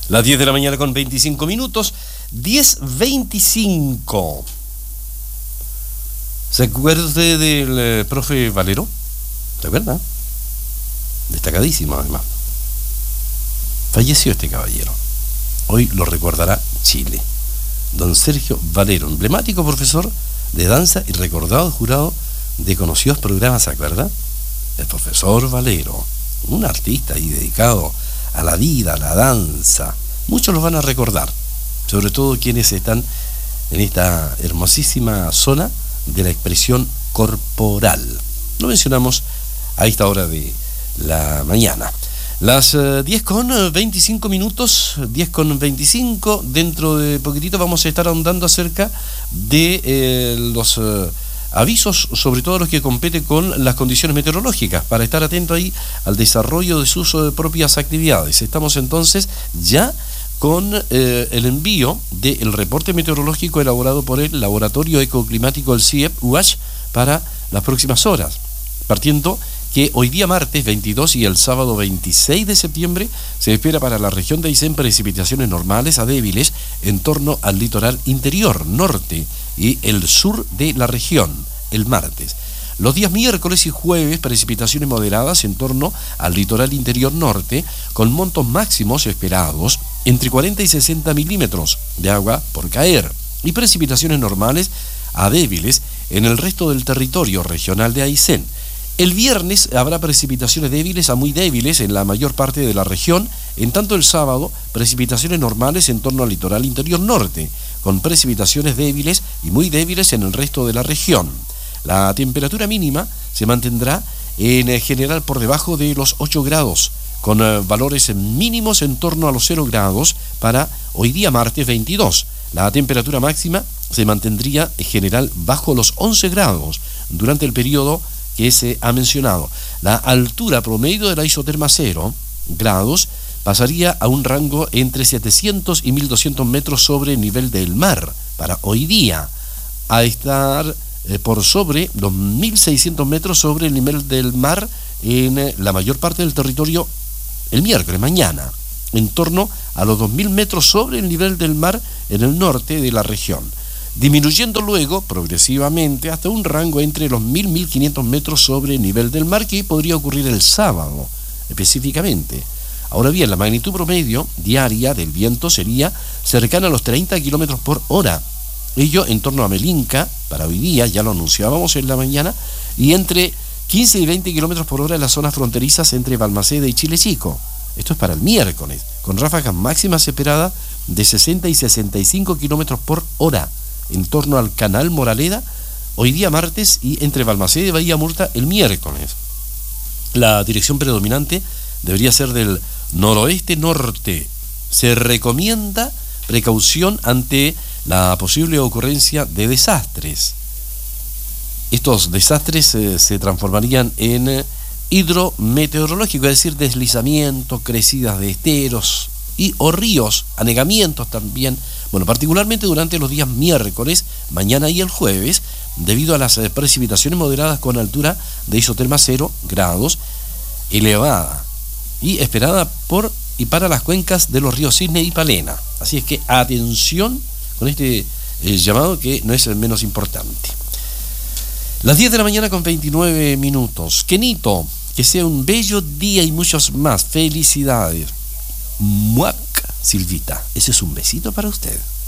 Las 10 de la mañana con 25 minutos, 10:25. ¿Se acuerda usted del profe Valero? ¿De verdad? Destacadísimo, además. Falleció este caballero. Hoy lo recordará Chile. Don Sergio Valero, emblemático profesor de danza y recordado jurado de conocidos programas, ¿se acuerda? El profesor Valero, un artista y dedicado a la vida, a la danza. Muchos los van a recordar, sobre todo quienes están en esta hermosísima zona de la expresión corporal. Lo mencionamos a esta hora de la mañana. Las 10:25 minutos, 10:25, dentro de poquitito vamos a estar ahondando acerca de los avisos, sobre todo los que competen con las condiciones meteorológicas, para estar atento ahí al desarrollo de sus propias actividades. Estamos entonces ya con el envío del reporte meteorológico elaborado por el Laboratorio Ecoclimático del CIEP-UASH para las próximas horas, partiendo que hoy día martes 22 y el sábado 26 de septiembre se espera para la región de Aysén precipitaciones normales a débiles en torno al litoral interior, norte y el sur de la región, el martes. Los días miércoles y jueves, precipitaciones moderadas en torno al litoral interior norte, con montos máximos esperados entre 40 y 60 milímetros de agua por caer, y precipitaciones normales a débiles en el resto del territorio regional de Aysén. El viernes habrá precipitaciones débiles a muy débiles en la mayor parte de la región, en tanto el sábado precipitaciones normales en torno al litoral interior norte, con precipitaciones débiles y muy débiles en el resto de la región. La temperatura mínima se mantendrá en general por debajo de los 8 grados, con valores mínimos en torno a los 0 grados para hoy día martes 22. La temperatura máxima se mantendría en general bajo los 11 grados durante el periodo que se ha mencionado. La altura promedio de la isoterma 0 grados pasaría a un rango entre 700 y 1200 metros sobre el nivel del mar para hoy día, a estar por sobre los 1600 metros sobre el nivel del mar en la mayor parte del territorio el miércoles, mañana, en torno a los 2000 metros sobre el nivel del mar en el norte de la región, disminuyendo luego progresivamente hasta un rango entre los 1000 y 1500 metros sobre el nivel del mar, que podría ocurrir el sábado específicamente. Ahora bien, la magnitud promedio diaria del viento sería cercana a los 30 kilómetros por hora, ello en torno a Melinca para hoy día, ya lo anunciábamos en la mañana, y entre 15 y 20 kilómetros por hora en las zonas fronterizas entre Balmaceda y Chile Chico. Esto es para el miércoles, con ráfagas máximas esperadas de 60 y 65 kilómetros por hora en torno al canal Moraleda hoy día martes, y entre Balmaceda y Bahía Murta el miércoles. La dirección predominante debería ser del noroeste-norte. Se recomienda precaución ante la posible ocurrencia de desastres. Estos desastres se transformarían en hidrometeorológico, es decir, deslizamientos, crecidas de esteros o ríos, anegamientos también, particularmente durante los días miércoles, mañana y el jueves, debido a las precipitaciones moderadas con altura de isoterma 0 grados, elevada y esperada por y para las cuencas de los ríos Cisne y Palena. Así es que atención con este llamado, que no es el menos importante. Las 10 de la mañana con 29 minutos. Kenito, que sea un bello día y muchos más. Felicidades. Muac, Silvita. Ese es un besito para usted.